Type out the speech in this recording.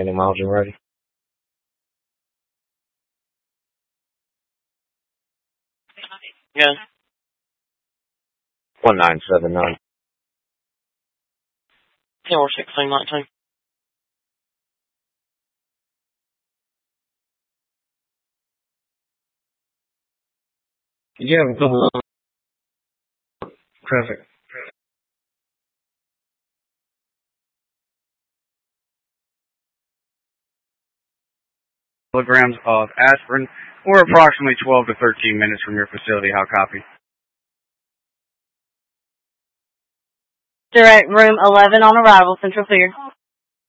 Any miles and ready? Yeah. 1979. 1619. Did you have a couple of traffic? Milligrams of aspirin, or approximately 12 to 13 minutes from your facility. How copy? Direct room 11 on arrival, Central Clear.